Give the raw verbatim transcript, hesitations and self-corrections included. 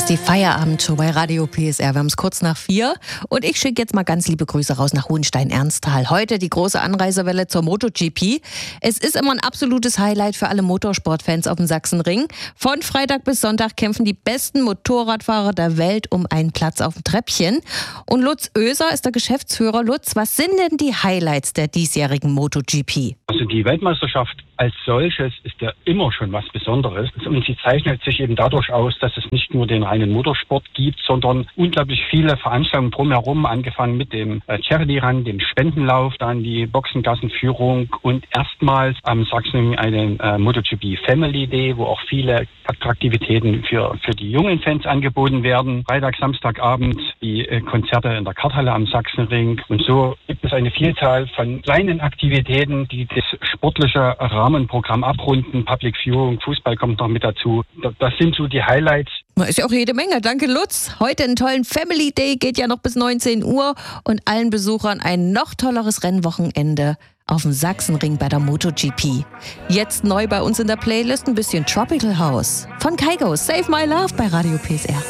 ist die Feierabendshow bei Radio P S R. Wir haben es kurz nach vier und ich schicke jetzt mal ganz liebe Grüße raus nach Hohenstein-Ernsthal. Heute die große Anreisewelle zur MotoGP. Es ist immer ein absolutes Highlight für alle Motorsportfans auf dem Sachsenring. Von Freitag bis Sonntag kämpfen die besten Motorradfahrer der Welt um einen Platz auf dem Treppchen. Und Lutz Oeser ist der Geschäftsführer. Lutz, was sind denn die Highlights der diesjährigen MotoGP? Also die Weltmeisterschaft als solches ist ja immer schon was Besonderes. Und sie zeichnet sich eben dadurch aus, dass es nicht nur den reinen Motorsport gibt, sondern unglaublich viele Veranstaltungen drumherum, angefangen mit dem äh, Charity Run, dem Spendenlauf, dann die Boxengassenführung und erstmals am Sachsenring einen äh, MotoGP Family Day, wo auch viele Attraktivitäten für, für die jungen Fans angeboten werden. Freitag, Samstagabend die äh, Konzerte in der Karthalle am Sachsenring. Und so gibt es eine Vielzahl von kleinen Aktivitäten, die das sportliche Rahmenprogramm abrunden. Public Viewing, Fußball kommt noch mit dazu. Das sind so die Highlights. Ist ja auch jede Menge. Danke, Lutz. Heute einen tollen Family Day, geht ja noch bis neunzehn Uhr und allen Besuchern ein noch tolleres Rennwochenende auf dem Sachsenring bei der MotoGP. Jetzt neu bei uns in der Playlist ein bisschen Tropical House von Kygo. Save My Love bei Radio P S R.